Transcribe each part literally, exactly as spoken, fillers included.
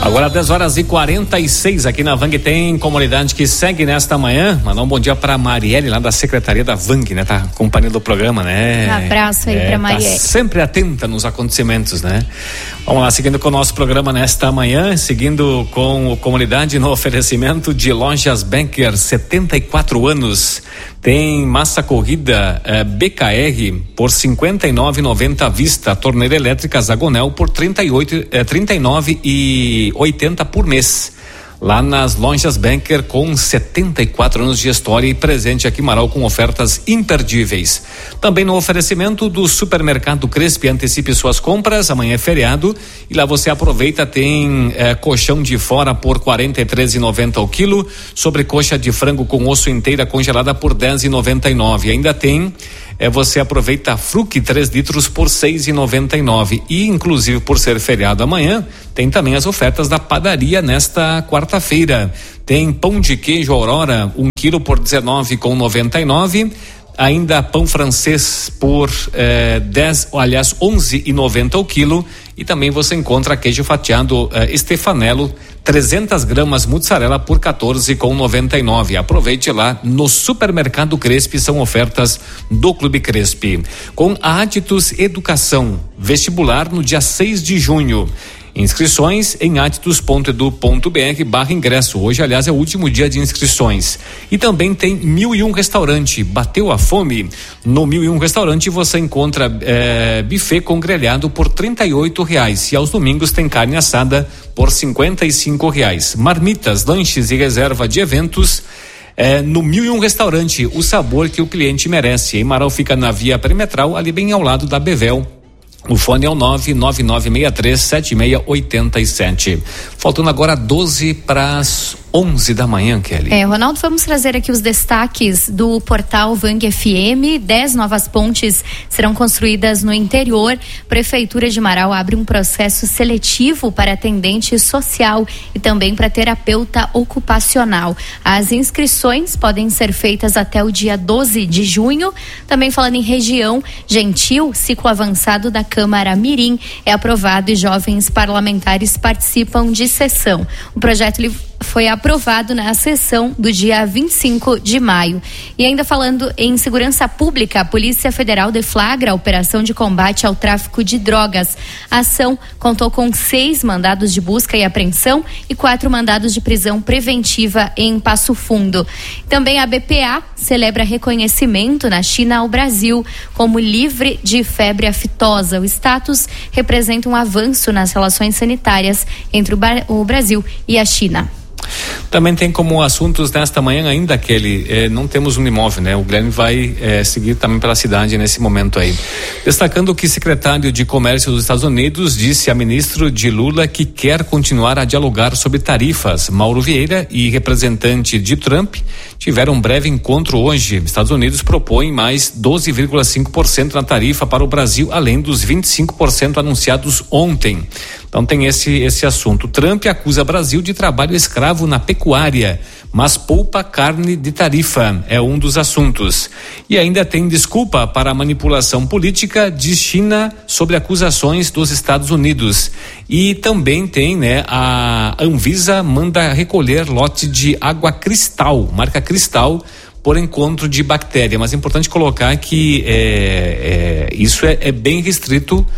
Agora dez horas e quarenta e seis aqui na Vang tem comunidade que segue nesta manhã. Mandar um bom dia pra Marielle lá da Secretaria da Vang, né? Tá acompanhando o programa, né? Um abraço aí é, pra Marielle. Tá sempre atenta nos acontecimentos, né? Vamos lá, seguindo com o nosso programa nesta manhã, seguindo com o comunidade no oferecimento de Lojas Becker, setenta e quatro anos. Tem massa corrida eh, B K R por cinquenta e nove reais e noventa centavos à vista, torneira elétrica Zagonel por trinta e oito, eh, trinta e nove reais e oitenta centavos por mês. Lá nas Lojas Becker, com setenta e quatro anos de história e presente aqui em Marau com ofertas imperdíveis. Também no oferecimento do Supermercado Crespi, antecipe suas compras, amanhã é feriado e lá você aproveita, tem eh, colchão de fora por quarenta e três reais e noventa centavos ao quilo, sobrecoxa de frango com osso inteira congelada por dez reais e noventa e nove centavos. Ainda tem É, você aproveita a Fruc três litros por seis reais e noventa e nove centavos. E inclusive por ser feriado amanhã, tem também as ofertas da padaria nesta quarta-feira. Tem pão de queijo Aurora, um quilo por dezenove reais e noventa e nove centavos. Ainda pão francês por eh, dez, aliás, onze reais e noventa centavos o quilo. E também você encontra queijo fatiado eh, Stefanello, trezentas gramas mussarela por quatorze reais e noventa e nove centavos. Aproveite lá no Supermercado Crespi, são ofertas do Clube Crespi. Com a Atitus Educação, vestibular no dia seis de junho. Inscrições em atitus ponto edu ponto br barra ingresso. Hoje, aliás, é o último dia de inscrições. E também tem Mil e Um Restaurante. Bateu a fome? No Mil e Um Restaurante você encontra é, buffet com grelhado por trinta e oito reais. E aos domingos tem carne assada por cinquenta e cinco reais. Marmitas, lanches e reserva de eventos É, no Mil e Um Restaurante, o sabor que o cliente merece. Em Marau fica na Via Perimetral, ali bem ao lado da Bevel. O fone é o nove nove nove seis três sete seis oito sete. Faltando agora doze para as onze da manhã, Kelly. É, Ronaldo, vamos trazer aqui os destaques do portal Vang F M. Dez novas pontes serão construídas no interior. Prefeitura de Marau abre um processo seletivo para atendente social e também para terapeuta ocupacional. As inscrições podem ser feitas até o dia doze de junho. Também falando em região, Gentil, ciclo avançado da Câmara Mirim é aprovado e jovens parlamentares participam de sessão. O projeto ele foi aprovado na sessão do dia vinte e cinco de maio. E ainda falando em segurança pública, a Polícia Federal deflagra a operação de combate ao tráfico de drogas. A ação contou com seis mandados de busca e apreensão e quatro mandados de prisão preventiva em Passo Fundo. Também a B P A celebra reconhecimento na China ao Brasil como livre de febre aftosa. O status representa um avanço nas relações sanitárias entre o, Bar- o Brasil e a China. Também tem como assuntos nesta manhã ainda aquele, eh, não temos um imóvel, né? O Guilherme vai eh, seguir também pela cidade nesse momento aí. Destacando que o secretário de Comércio dos Estados Unidos disse a ministro de Lula que quer continuar a dialogar sobre tarifas. Mauro Vieira e representante de Trump tiveram um breve encontro hoje. Estados Unidos propõe mais doze vírgula cinco por cento na tarifa para o Brasil, além dos vinte e cinco por cento anunciados ontem. Então tem esse, esse assunto. Trump acusa Brasil de trabalho escravo na pecuária, mas poupa carne de tarifa, é um dos assuntos. E ainda tem desculpa para a manipulação política de China sobre acusações dos Estados Unidos. E também tem, né, a Anvisa manda recolher lote de água Cristal, marca Cristal, por encontro de bactéria. Mas é importante colocar que é, é, isso é, é bem restrito.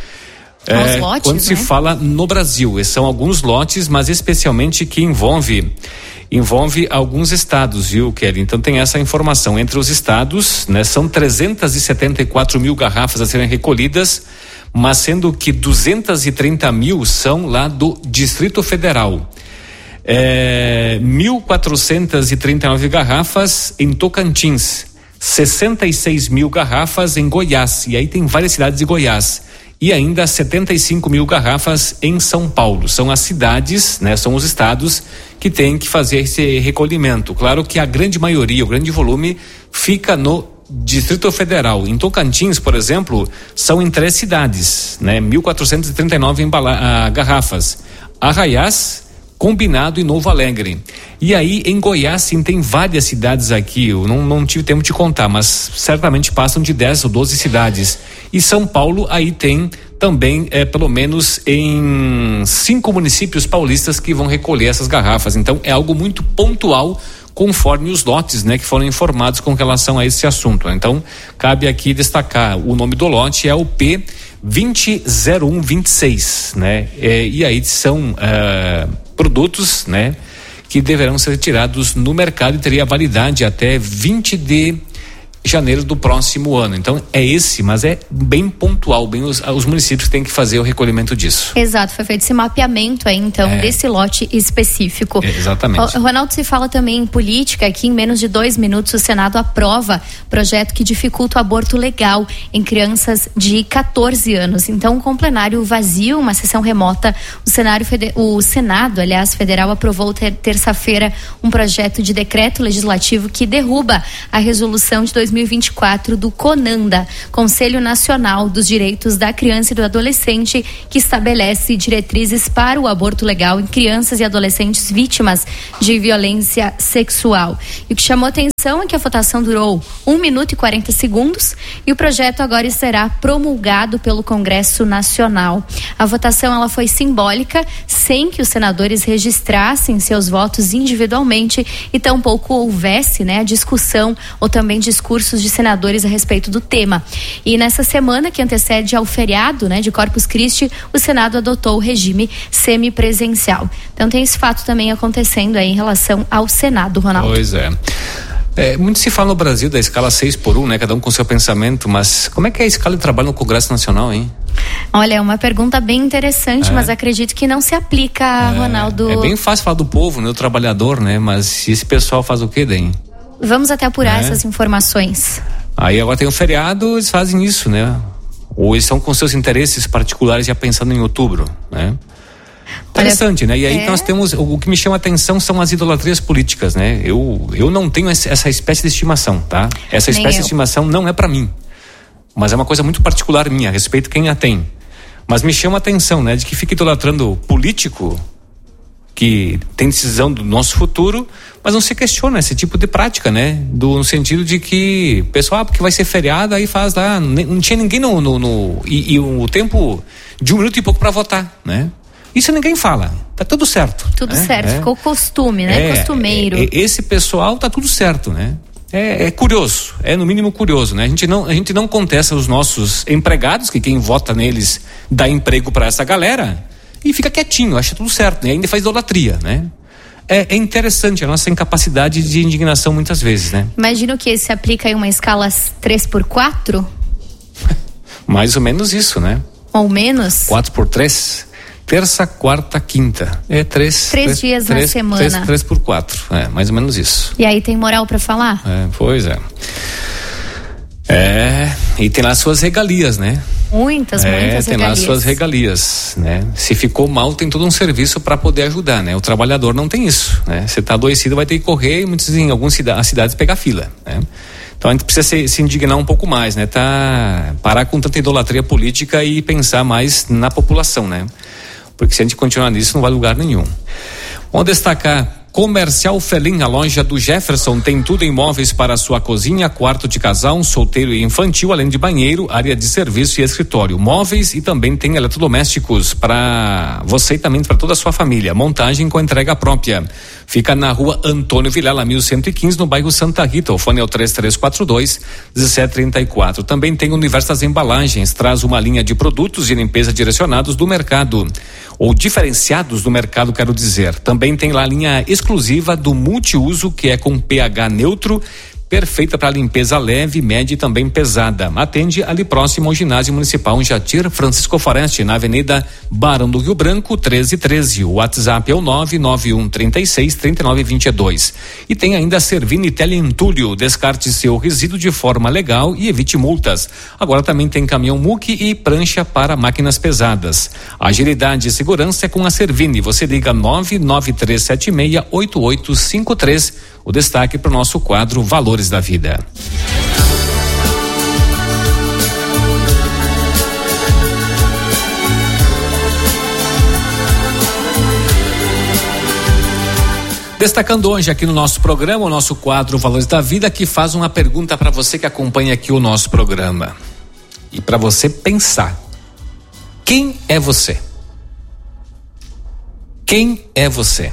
É, lotes, quando se né? fala no Brasil, são alguns lotes, mas especialmente que envolve envolve alguns estados, viu, Kelly? Então tem essa informação entre os estados, né? São trezentas e setenta e quatro mil garrafas a serem recolhidas, mas sendo que duzentas e trinta mil são lá do Distrito Federal. É, mil quatrocentas e trinta e nove garrafas em Tocantins, sessenta e seis mil garrafas em Goiás, e aí tem várias cidades de Goiás. E ainda setenta e cinco mil garrafas em São Paulo. São as cidades, né? São os estados que têm que fazer esse recolhimento. Claro que a grande maioria, o grande volume, fica no Distrito Federal. Em Tocantins, por exemplo, são em três cidades, né? mil quatrocentas e trinta e nove embala- ah, garrafas. Arraiás, Combinado e Novo Alegre. E aí em Goiás sim tem várias cidades aqui, eu não, não tive tempo de contar, mas certamente passam de dez ou doze cidades. E São Paulo aí tem também é pelo menos em cinco municípios paulistas que vão recolher essas garrafas. Então é algo muito pontual, conforme os lotes, né, que foram informados com relação a esse assunto. Então cabe aqui destacar, o nome do lote é o P vinte zero um vinte e seis, né? É, e aí são uh, produtos, né, que deverão ser retirados no mercado e teria validade até vinte de janeiro do próximo ano. Então é esse, mas é bem pontual, bem os, os municípios têm que fazer o recolhimento disso. Exato, foi feito esse mapeamento aí então, é. desse lote específico. É, exatamente. O, Ronaldo, se fala também em política, aqui em menos de dois minutos o Senado aprova projeto que dificulta o aborto legal em crianças de catorze anos. Então, com o plenário vazio, uma sessão remota, o, cenário fede- o Senado, aliás, federal, aprovou ter- terça-feira um projeto de decreto legislativo que derruba a resolução de dois mil e vinte e quatro do CONANDA, Conselho Nacional dos Direitos da Criança e do Adolescente, que estabelece diretrizes para o aborto legal em crianças e adolescentes vítimas de violência sexual. E o que chamou atenção é que a votação durou um minuto e quarenta segundos e o projeto agora será promulgado pelo Congresso Nacional. A votação ela foi simbólica, sem que os senadores registrassem seus votos individualmente e tampouco houvesse, né, a discussão ou também discursos de senadores a respeito do tema. E nessa semana que antecede ao feriado, né, de Corpus Christi, o Senado adotou o regime semipresencial. Então tem esse fato também acontecendo aí em relação ao Senado, Ronaldo. Pois é. É, muito se fala no Brasil da escala seis por um, né? Cada um com seu pensamento, mas como é que é a escala de trabalho no Congresso Nacional, hein? Olha, é uma pergunta bem interessante, é. mas acredito que não se aplica, é, Ronaldo. É bem fácil falar do povo, né? Do trabalhador, né? Mas esse pessoal faz o quê, daí? Vamos até apurar é. essas informações. Aí agora tem um feriado, eles fazem isso, né? Ou eles estão com seus interesses particulares já pensando em outubro, né? Interessante, Olha, né? E aí é... nós temos, o que me chama a atenção são as idolatrias políticas, né? Eu, eu não tenho essa espécie de estimação, tá? Essa espécie de estimação não é pra mim, mas é uma coisa muito particular minha, a respeito de quem a tem. Mas me chama a atenção, né? De que fica idolatrando político que tem decisão do nosso futuro, mas não se questiona esse tipo de prática, né? Do, no sentido de que, pessoal, ah, porque vai ser feriado, aí faz lá, não, não tinha ninguém no, no, no e, e o tempo de um minuto e pouco para votar, né? Isso ninguém fala, tá tudo certo. Tudo né? certo, é. ficou costume, né? É, Costumeiro. É, esse pessoal tá tudo certo, né? É, é curioso, é no mínimo curioso, né? A gente não, a gente não contesta os nossos empregados, que quem vota neles dá emprego para essa galera, e fica quietinho, acha tudo certo, né? Ainda faz idolatria, né? É, é interessante a nossa incapacidade de indignação muitas vezes, né? Imagino que se aplica em uma escala três por quatro? Mais ou menos isso, né? Ou menos? quatro por três? Terça, quarta, quinta. É três. Três, três dias três, na semana. Três, três por quatro. É, mais ou menos isso. E aí tem moral pra falar? É, pois é. É, e tem lá suas regalias, né? Muitas, é, muitas tem regalias. lá suas regalias, né? Se ficou mal, tem todo um serviço para poder ajudar, né? O trabalhador não tem isso, né? Você tá adoecido, vai ter que correr e muitos em algumas cida- cidades pegar fila, né? Então a gente precisa se, se indignar um pouco mais, né? Tá, parar com tanta idolatria política e pensar mais na população, né? Porque se a gente continuar nisso, não vai a lugar nenhum. Vamos destacar Comercial Felim, a loja do Jefferson, tem tudo em móveis para a sua cozinha, quarto de casal, solteiro e infantil, além de banheiro, área de serviço e escritório, móveis e também tem eletrodomésticos para você e também para toda a sua família, montagem com entrega própria. Fica na rua Antônio Vilela, mil cento e quinze, no bairro Santa Rita. O fone é o três três quatro dois, um sete três quatro. Também tem o Universo das Embalagens, traz uma linha de produtos de limpeza direcionados do mercado, ou diferenciados do mercado, quero dizer. Também tem lá a linha exclusiva do multiuso, que é com pH neutro, perfeita para limpeza leve, média e também pesada. Atende ali próximo ao ginásio municipal Jatir Francisco Foreste, na Avenida Barão do Rio Branco, treze treze. O WhatsApp é o nove nove um três seis, três nove dois dois. E tem ainda a Servini Teleentulho, descarte seu resíduo de forma legal e evite multas. Agora também tem caminhão muque e prancha para máquinas pesadas. Agilidade e segurança é com a Servini. Você liga nove nove três sete seis, oito oito cinco três. O destaque para o nosso quadro Valores da Vida. Destacando hoje aqui no nosso programa, o nosso quadro Valores da Vida, que faz uma pergunta para você que acompanha aqui o nosso programa. E para você pensar. Quem é você? Quem é você?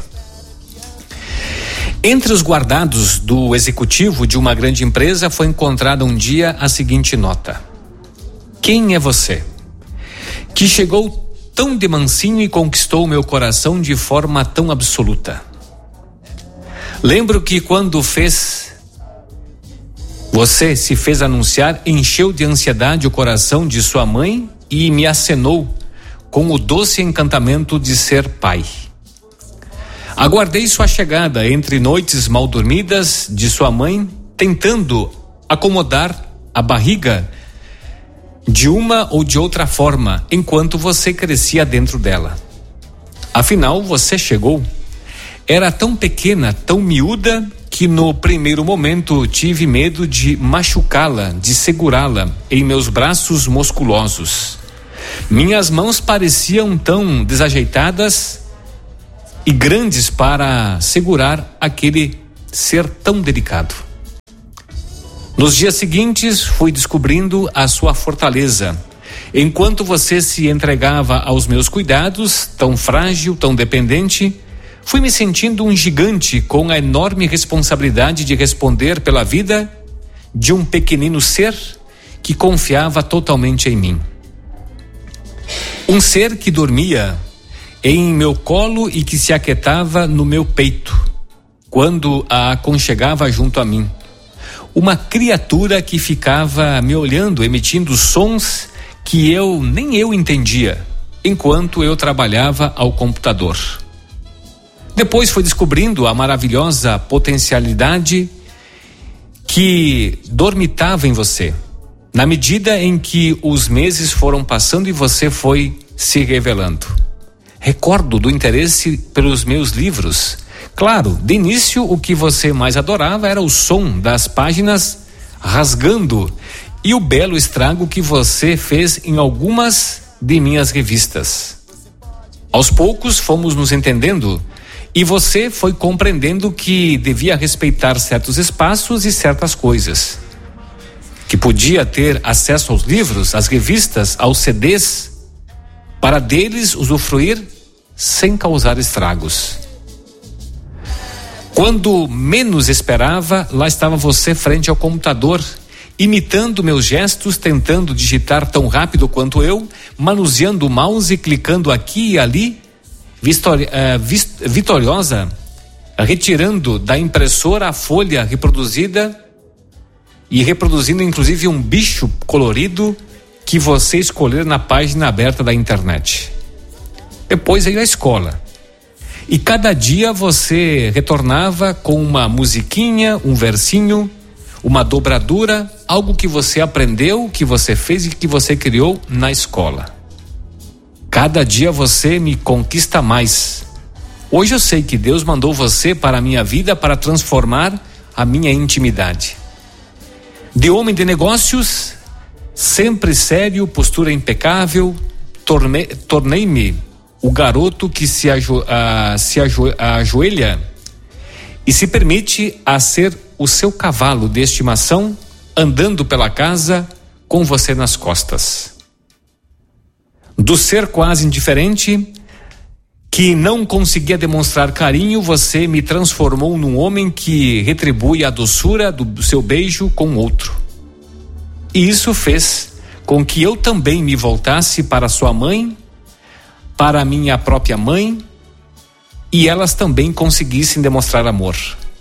Entre os guardados do executivo de uma grande empresa foi encontrada um dia a seguinte nota: quem é você? Que chegou tão de mansinho e conquistou meu coração de forma tão absoluta. Lembro que quando fez, você se fez anunciar, encheu de ansiedade o coração de sua mãe e me acenou com o doce encantamento de ser pai. Aguardei sua chegada entre noites mal dormidas de sua mãe, tentando acomodar a barriga de uma ou de outra forma, enquanto você crescia dentro dela. Afinal, você chegou. Era tão pequena, tão miúda, que no primeiro momento tive medo de machucá-la, de segurá-la em meus braços musculosos. Minhas mãos pareciam tão desajeitadas e grandes para segurar aquele ser tão delicado. Nos dias seguintes, fui descobrindo a sua fortaleza. Enquanto você se entregava aos meus cuidados, tão frágil, tão dependente, fui me sentindo um gigante com a enorme responsabilidade de responder pela vida de um pequenino ser que confiava totalmente em mim. Um ser que dormia em meu colo e que se aquietava no meu peito, quando a aconchegava junto a mim. Uma criatura que ficava me olhando, emitindo sons que eu nem eu entendia, enquanto eu trabalhava ao computador. Depois fui descobrindo a maravilhosa potencialidade que dormitava em você, na medida em que os meses foram passando e você foi se revelando. Recordo do interesse pelos meus livros. Claro, de início o que você mais adorava era o som das páginas rasgando e o belo estrago que você fez em algumas de minhas revistas. Aos poucos fomos nos entendendo e você foi compreendendo que devia respeitar certos espaços e certas coisas. Que podia ter acesso aos livros, às revistas, aos C Ds, para deles usufruir sem causar estragos. Quando menos esperava, lá estava você frente ao computador, imitando meus gestos, tentando digitar tão rápido quanto eu, manuseando o mouse, clicando aqui e ali, vistori- uh, vist- vitoriosa, retirando da impressora a folha reproduzida e reproduzindo inclusive um bicho colorido que você escolher na página aberta da internet. Depois veio a escola. E cada dia você retornava com uma musiquinha, um versinho, uma dobradura, algo que você aprendeu, que você fez e que você criou na escola. Cada dia você me conquista mais. Hoje eu sei que Deus mandou você para a minha vida para transformar a minha intimidade. De homem de negócios, sempre sério, postura impecável, torne, tornei-me o garoto que se, ajo, uh, se ajo, ajoelha e se permite a ser o seu cavalo de estimação, andando pela casa com você nas costas. Do ser quase indiferente, que não conseguia demonstrar carinho, você me transformou num homem que retribui a doçura do seu beijo com outro. E isso fez com que eu também me voltasse para sua mãe, para a minha própria mãe, e elas também conseguissem demonstrar amor.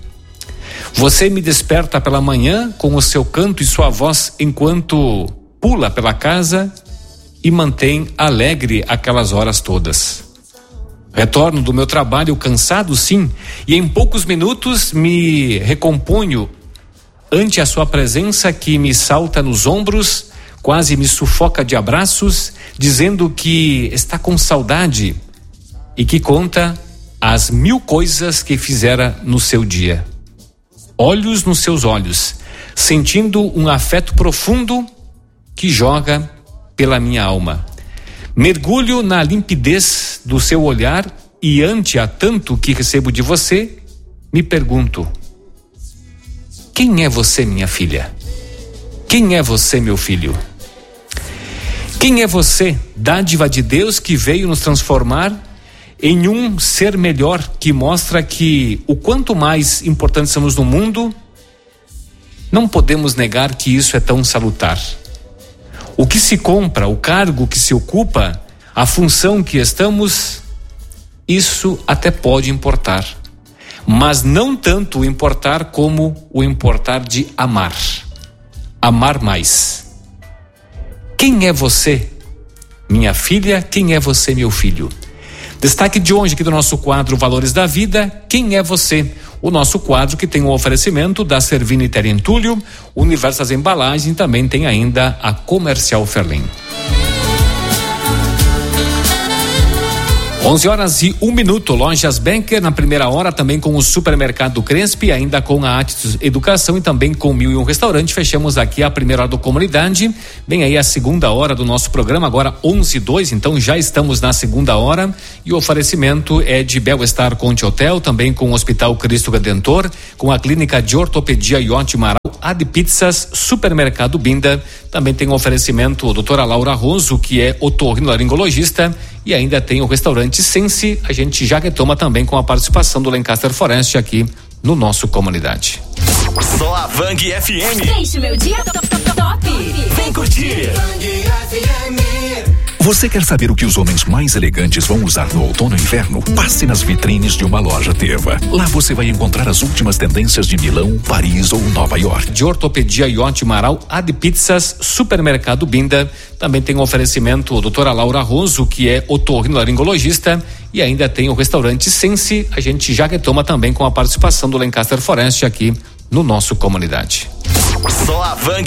Você me desperta pela manhã com o seu canto e sua voz enquanto pula pela casa e mantém alegre aquelas horas todas. Retorno do meu trabalho cansado, sim, e em poucos minutos me recomponho ante a sua presença que me salta nos ombros, quase me sufoca de abraços, dizendo que está com saudade e que conta as mil coisas que fizera no seu dia. Olhos nos seus olhos, sentindo um afeto profundo que joga pela minha alma. Mergulho na limpidez do seu olhar e ante a tanto que recebo de você, me pergunto: quem é você, minha filha? Quem é você, meu filho? Quem é você, dádiva de Deus que veio nos transformar em um ser melhor, que mostra que o quanto mais importantes somos no mundo, não podemos negar que isso é tão salutar. O que se compra, o cargo que se ocupa, a função que estamos, isso até pode importar, mas não tanto o importar como o importar de amar, amar mais. Quem é você, minha filha? Quem é você, meu filho? Destaque de hoje aqui do nosso quadro Valores da Vida, quem é você? O nosso quadro que tem um oferecimento da Servini Terentúlio, Universo das Embalagens, e também tem ainda a Comercial Ferlin. onze horas e um minuto, Lojas Banker na primeira hora, também com o Supermercado Crespi, ainda com a Atitude Educação e também com Mil e Um Restaurante. Fechamos aqui a primeira hora do Comunidade. Vem aí a segunda hora do nosso programa, agora onze e dois, então já estamos na segunda hora. E o oferecimento é de Bel-Estar Conte Hotel, também com o Hospital Cristo Redentor, com a Clínica de Ortopedia Iote Maral, Ad Pizzas, Supermercado Binda. Também tem o oferecimento doutora Laura Roso, que é otorrinolaringologista, e ainda tem o restaurante Sense. A gente já retoma também com a participação do Lancaster Forest aqui no nosso Comunidade. Só a Vang F M. Deixa o meu dia top, top, top. Vem curtir. Você quer saber o que os homens mais elegantes vão usar no outono e inverno? Passe nas vitrines de uma loja Teva. Lá você vai encontrar as últimas tendências de Milão, Paris ou Nova York. De Ortopedia Iote Maral, Ad Pizzas, Supermercado Binda. Também tem o oferecimento doutora Laura Roso, que é otorrinolaringologista, e ainda tem o restaurante Sense. A gente já retoma também com a participação do Lancaster Forest aqui no nosso Comunidade. Só a Vang